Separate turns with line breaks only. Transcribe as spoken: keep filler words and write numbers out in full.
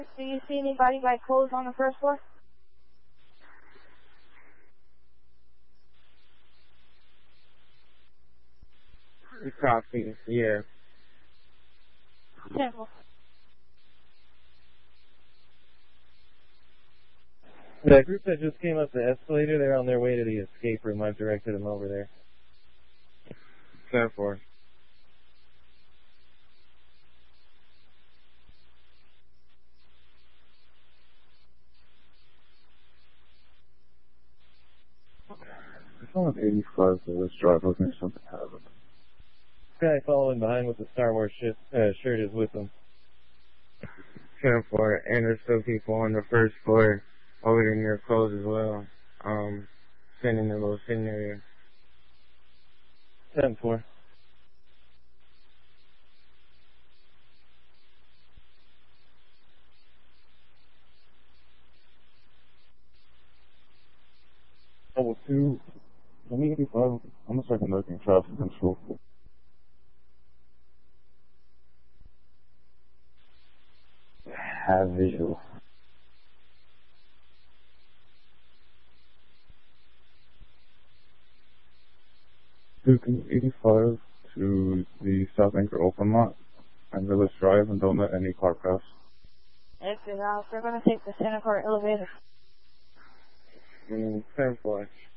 Do you see anybody by clothes on the first floor?
Copy, yeah.
Simple.
The group that just came up the escalator, they're on their way to the escape room. I've directed them over there.
ten four.
It's on eighty-five, so let's drive. I think something happened.
This guy following behind with the Star Wars shirt, uh, shirt is with them.
ten four, and there's still people on the first floor over there near clothes as well. Um, sending the little sitting area.
ten four.
Level two, let me eighty-five. I'm gonna start conducting traffic control. Have visual. Duke eighty-five to the South Anchor open lot and Village Drive, and don't let any car pass.
If they're out, they're going to take the Santa Car elevator.
Mm, ten four.